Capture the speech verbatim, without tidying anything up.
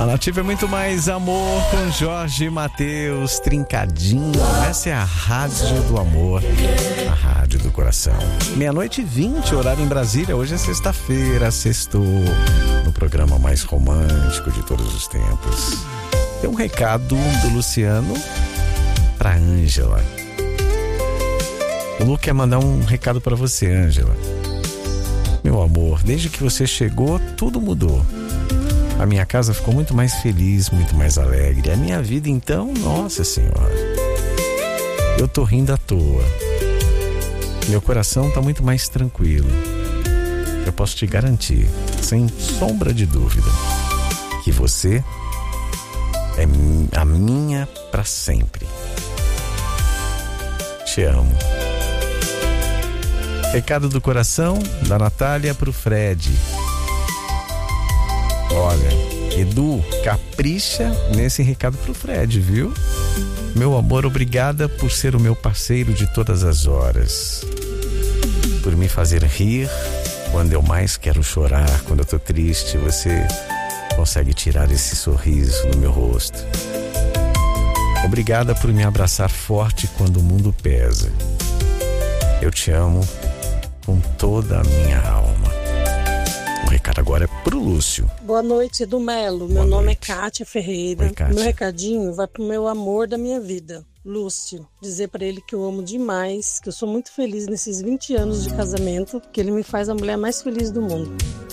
A Nativa é muito mais amor com Jorge Mateus, Trincadinho. Essa é a Rádio do Amor, a Rádio do Coração. Meia-noite e vinte, horário em Brasília. Hoje é sexta-feira, sextou, no programa mais romântico de todos os tempos. Tem um recado do Luciano pra Ângela. O Lu quer mandar um recado pra você, Ângela. Meu amor, desde que você chegou, tudo mudou. A minha casa ficou muito mais feliz, muito mais alegre. A minha vida, então, nossa senhora. Eu tô rindo à toa. Meu coração tá muito mais tranquilo. Eu posso te garantir, sem sombra de dúvida, que você é a minha pra sempre. Te amo. Recado do coração da Natália pro Fred. Olha, Edu, capricha nesse recado pro Fred, viu? Meu amor, obrigada por ser o meu parceiro de todas as horas. Por me fazer rir quando eu mais quero chorar, quando eu tô triste, você consegue tirar esse sorriso do meu rosto. Obrigada por me abraçar forte quando o mundo pesa. Eu te amo com toda a minha alma. O recado agora é pro Lúcio. Boa noite, Edu Melo. Meu nome é Kátia Ferreira. Oi, Kátia. Meu recadinho vai pro meu amor da minha vida, Lúcio. Dizer pra ele que eu amo demais, que eu sou muito feliz nesses vinte anos de casamento, que ele me faz a mulher mais feliz do mundo.